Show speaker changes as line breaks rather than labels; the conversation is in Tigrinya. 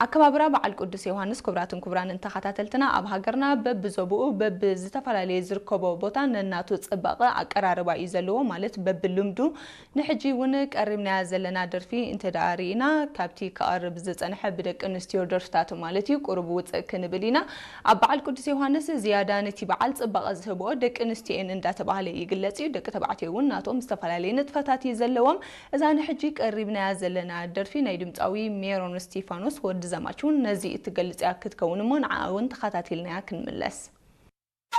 አከባብራ በዓል ቅዱስ ዮሐንስ ክብራን እንተኻታተልትና አብ ሃገርና በብዘብኡ በብዝተፈላለየ ዝርከቦ ቦታ ነናቱ ጽባቀ አቀራርባ ይዘልዎ ማለት በብልምዱ ንሕጂ ውን ቀሪብና ዘለና ደርፊ እንተዳሪና ካብቲ ከቀርብ ዝጸንሐ ብደቅ ንስትዮ ደርፍታት ማለት እዩ ቁርብ ውጽእ ክንብሊና አብ በዓል ቅዱስ ዮሐንስ ዝያዳ ነቲ በዓል ጽባቀ ዝህቦ ደቅ ንስቲኤን እንዳተባሃለ ይግለጽ እዩ ደቅ ተባዕትዮ ውን ናቶም ዝተፈላለየ ንጥፈታት ይዘለዎም እዛ ንሕጂ ቀሪብና ዘለና ደርፊ ናይ ድምጻዊ ሜሮን ስቲፋኖስ ዘማቹን ነዚ እትገልጽ ያክትከውን ሞን ዓውን ተኻታተልና ክንምለስ